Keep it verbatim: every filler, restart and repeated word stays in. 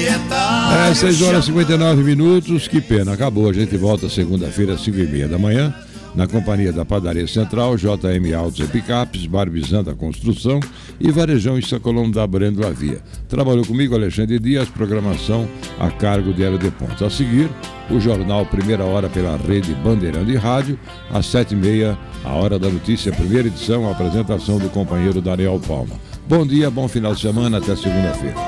É, seis horas e cinquenta e nove minutos, que pena, acabou. A gente volta segunda-feira, às cinco e meia da manhã, na companhia da Padaria Central, J M Autos e Picapes, Barbizanta Construção e Varejão e Sacolão da Brando Avia. Trabalhou comigo Alexandre Dias, programação a cargo de Hélio de Pontes. A seguir, o jornal Primeira Hora pela Rede Bandeirão de Rádio, às sete e meia, a Hora da Notícia, primeira edição, a apresentação do companheiro Daniel Palma. Bom dia, bom final de semana, até segunda-feira.